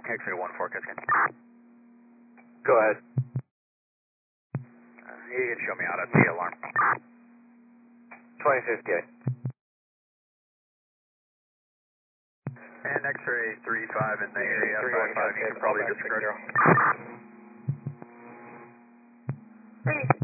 X-ray 1-4, catch again. Go ahead. You can show me out at the alarm. 2058. And X-ray 3-5 in the area, 5-5, you can probably disregard.